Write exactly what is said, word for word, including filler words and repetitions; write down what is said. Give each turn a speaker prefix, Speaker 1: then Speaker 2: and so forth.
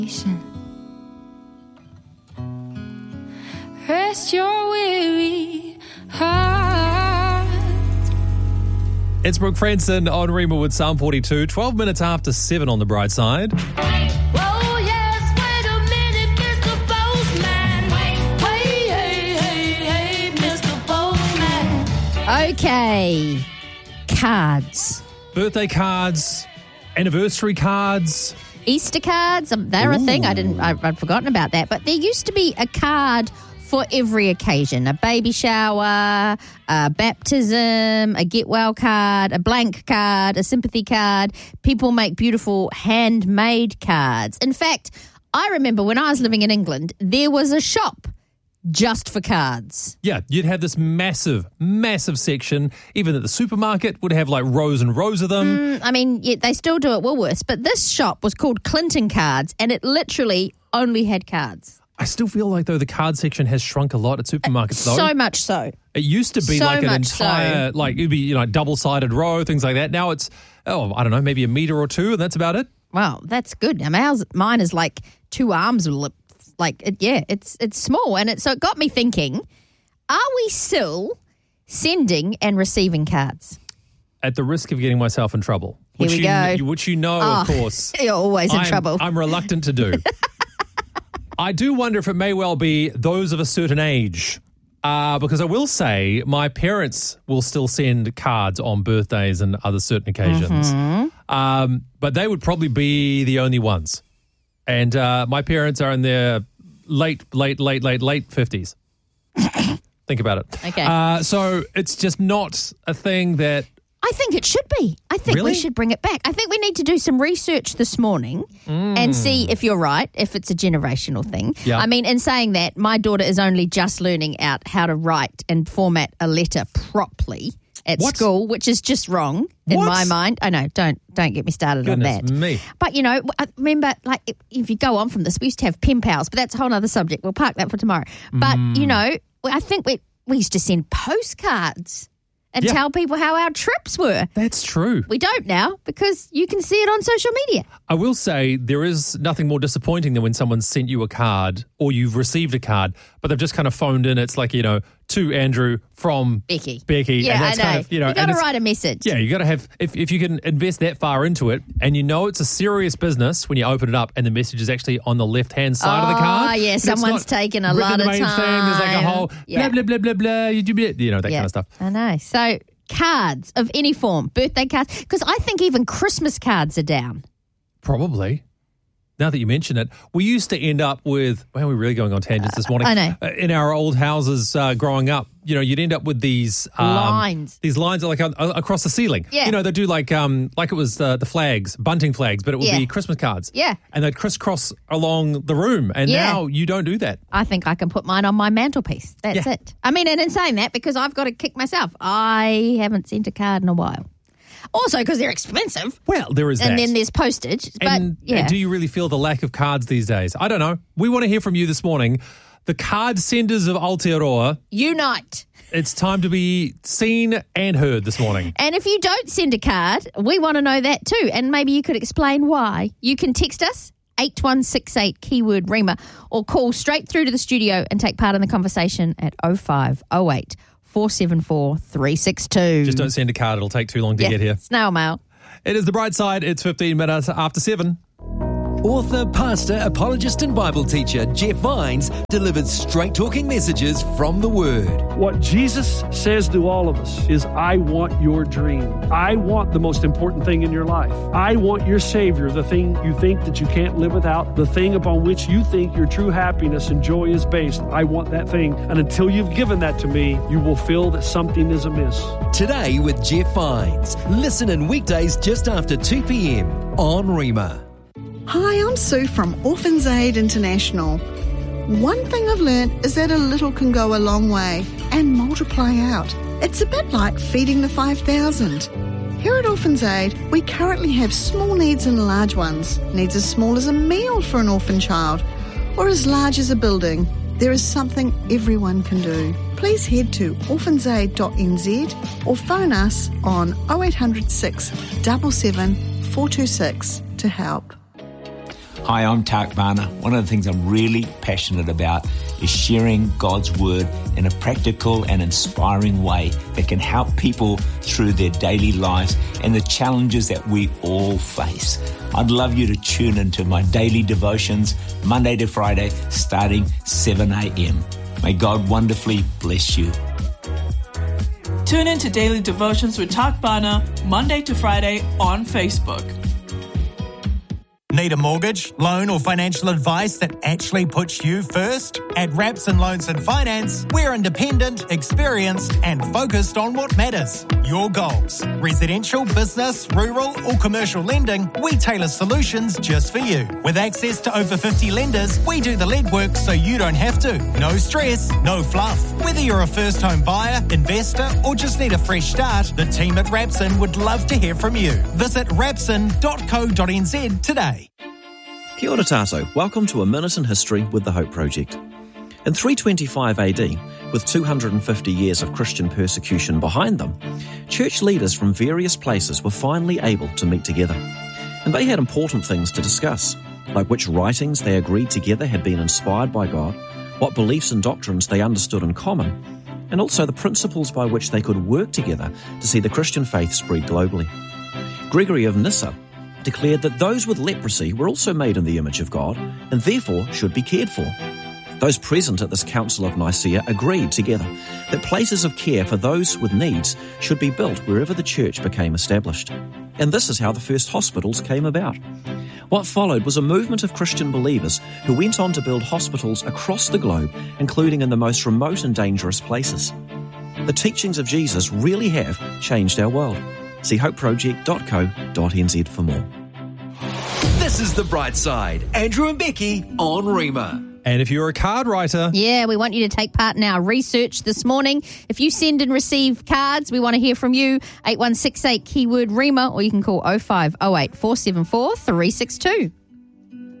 Speaker 1: Rest your weary heart.
Speaker 2: It's Brooke Franson on Rima with Psalm forty-two. twelve minutes after seven on the bright side.
Speaker 1: Whoa, yes, wait a minute, Mister Postman. Wait, wait, hey, hey, hey, Mister Postman.
Speaker 3: Okay. Cards.
Speaker 2: Birthday cards, anniversary cards.
Speaker 3: Easter cards, um, they're
Speaker 2: Ooh.
Speaker 3: a thing. I didn't, I, I'd forgotten about that. But there used to be a card for every occasion, a baby shower, a baptism, a get well card, a blank card, a sympathy card. People make beautiful handmade cards. In fact, I remember when I was living in England, there was a shop just for cards.
Speaker 2: Yeah, you'd have this massive, massive section. Even at the supermarket would have like rows and rows of them.
Speaker 3: Mm, I mean, yeah, they still do at Woolworths, but this shop was called Clinton Cards, and it literally only had cards.
Speaker 2: I still feel like, though, the card section has shrunk a lot at supermarkets, though.
Speaker 3: So much so.
Speaker 2: It used to be
Speaker 3: So
Speaker 2: like an
Speaker 3: much
Speaker 2: entire,
Speaker 3: so.
Speaker 2: like, it'd be, you know, double-sided row, things like that. Now it's, oh, I don't know, maybe a metre or two, and that's about it.
Speaker 3: Wow, that's good. I mean, ours, mine is like two arms, like, it, yeah, it's it's small. And it, so it got me thinking, are we still sending and receiving cards?
Speaker 2: At the risk of getting myself in trouble.
Speaker 3: Here
Speaker 2: which
Speaker 3: we
Speaker 2: you,
Speaker 3: go.
Speaker 2: Which you know,
Speaker 3: Oh,
Speaker 2: of course.
Speaker 3: You're always in
Speaker 2: I'm,
Speaker 3: trouble.
Speaker 2: I'm reluctant to do. I do wonder if it may well be those of a certain age. Uh, because I will say my parents will still send cards on birthdays and other certain occasions.
Speaker 3: Mm-hmm.
Speaker 2: Um, but they would probably be the only ones. And uh, my parents are in their late, late, late, late, late fifties. Think about it.
Speaker 3: Okay.
Speaker 2: Uh, so it's just not a thing that...
Speaker 3: I think it should be. I think
Speaker 2: Really?
Speaker 3: we should bring it back. I think we need to do some research this morning
Speaker 2: Mm.
Speaker 3: and see if you're right, if it's a generational thing.
Speaker 2: Yeah.
Speaker 3: I mean, in saying that, my daughter is only just learning out how to write and format a letter properly at
Speaker 2: What?
Speaker 3: school, which is just wrong in
Speaker 2: What?
Speaker 3: my mind. I know, don't don't get me started
Speaker 2: Goodness
Speaker 3: on that.
Speaker 2: me.
Speaker 3: But, you know, I remember, like, if, if you go on from this, we used to have pen pals, but that's a whole other subject. We'll park that for tomorrow. But,
Speaker 2: Mm.
Speaker 3: you know, I think we, we used to send postcards and
Speaker 2: Yeah.
Speaker 3: tell people how our trips were.
Speaker 2: That's true.
Speaker 3: We don't now because you can see it on social media.
Speaker 2: I will say there is nothing more disappointing than when someone sent you a card or you've received a card, but they've just kind of phoned in. It's like, you know, to Andrew from
Speaker 3: Becky.
Speaker 2: Becky.
Speaker 3: Yeah,
Speaker 2: and that's
Speaker 3: I know.
Speaker 2: Kind of, you know,
Speaker 3: you got
Speaker 2: and
Speaker 3: to
Speaker 2: it's-
Speaker 3: write a message.
Speaker 2: Yeah, you got to have, if, if you can invest that far into it and you know it's a serious business when you open it up and the message is actually on the left-hand side of the card.
Speaker 3: Oh, yeah,
Speaker 2: and it's
Speaker 3: someone's
Speaker 2: not
Speaker 3: taken a
Speaker 2: written
Speaker 3: lot
Speaker 2: the
Speaker 3: of
Speaker 2: main Thing. There's like a
Speaker 3: time.
Speaker 2: whole
Speaker 3: Yeah.
Speaker 2: blah, blah, blah, blah, blah, you do- you know, that
Speaker 3: Yeah,
Speaker 2: kind of stuff.
Speaker 3: I know. So cards of any form, birthday cards, because I think even Christmas cards are down.
Speaker 2: Probably. Now that you mention it, we used to end up with, well, we're really going on tangents this morning.
Speaker 3: I know.
Speaker 2: Uh, in our old houses uh, growing up, you know, you'd end up with these um,
Speaker 3: Lines.
Speaker 2: These lines like uh, across the ceiling.
Speaker 3: Yeah.
Speaker 2: You know, they do like um, like it was uh, the flags, bunting flags, but it would
Speaker 3: Yeah.
Speaker 2: be Christmas cards.
Speaker 3: Yeah.
Speaker 2: And they'd crisscross along the room. And
Speaker 3: Yeah.
Speaker 2: now you don't do that.
Speaker 3: I think I can put mine on my mantelpiece. That's
Speaker 2: Yeah.
Speaker 3: it. I mean, and in saying that, because I've got to kick myself, I haven't sent a card in a while. Also, because they're expensive.
Speaker 2: Well, there is
Speaker 3: And
Speaker 2: that.
Speaker 3: then there's postage. But,
Speaker 2: and,
Speaker 3: yeah.
Speaker 2: and do you really feel the lack of cards these days? I don't know. We want to hear from you this morning. The card senders of Aotearoa,
Speaker 3: Unite.
Speaker 2: it's time to be seen and heard this morning.
Speaker 3: And if you don't send a card, we want to know that too. And maybe you could explain why. You can text us, eight one six eight, keyword Rima, or call straight through to the studio and take part in the conversation at oh five oh eight, four seven four, three six two.
Speaker 2: Just don't send a card. It'll take too long to
Speaker 3: yeah,
Speaker 2: get here.
Speaker 3: snail mail.
Speaker 2: It is The Bright Side. It's fifteen minutes after seven.
Speaker 4: Author, pastor, apologist and Bible teacher Jeff Vines delivers straight-talking messages from the Word.
Speaker 5: What Jesus says to all of us is, I want your dream. I want the most important thing in your life. I want your Savior, the thing you think that you can't live without, the thing upon which you think your true happiness and joy is based. I want that thing. And until you've given that to me, you will feel that something is amiss.
Speaker 4: Today with Jeff Vines. Listen in weekdays just after two p.m. on Rima.
Speaker 6: Hi, I'm Sue from Orphans Aid International. One thing I've learned is that a little can go a long way and multiply out. It's a bit like feeding the five thousand. Here at Orphans Aid, we currently have small needs and large ones. Needs as small as a meal for an orphan child or as large as a building. There is something everyone can do. Please head to orphans aid dot n z or phone us on oh eight hundred six, seven seven, four two six to help.
Speaker 7: Hi, I'm Tak Bana. One of the things I'm really passionate about is sharing God's Word in a practical and inspiring way that can help people through their daily lives and the challenges that we all face. I'd love you to tune into my daily devotions Monday to Friday starting seven a.m. May God wonderfully bless you.
Speaker 8: Tune in to Daily Devotions with Tak Bana, Monday to Friday on Facebook.
Speaker 9: Need a mortgage, loan or financial advice that actually puts you first? At Rapson Loans and Finance, we're independent, experienced and focused on what matters. Your goals. Residential, business, rural or commercial lending, we tailor solutions just for you. With access to over fifty lenders, we do the legwork so you don't have to. No stress, no fluff. Whether you're a first home buyer, investor or just need a fresh start, the team at Rapson would love to hear from you. Visit rapson dot co dot n z today.
Speaker 10: Kia ora tātou. Welcome to A Minute in History with the Hope Project. In three twenty-five A D, with two hundred fifty years of Christian persecution behind them, church leaders from various places were finally able to meet together. And they had important things to discuss, like which writings they agreed together had been inspired by God, what beliefs and doctrines they understood in common, and also the principles by which they could work together to see the Christian faith spread globally. Gregory of Nyssa declared that those with leprosy were also made in the image of God and therefore should be cared for. Those present at this Council of Nicaea agreed together that places of care for those with needs should be built wherever the church became established. And this is how the first hospitals came about. What followed was a movement of Christian believers who went on to build hospitals across the globe, including in the most remote and dangerous places. The teachings of Jesus really have changed our world. See hope project dot co dot n z for more.
Speaker 4: This is The Bright Side. Andrew and Becky on Rima.
Speaker 2: And if you're a card writer,
Speaker 3: Yeah, we want you to take part in our research this morning. If you send and receive cards, we want to hear from you. eight one six eight keyword Rima, or you can call oh five oh eight four seven four three six two.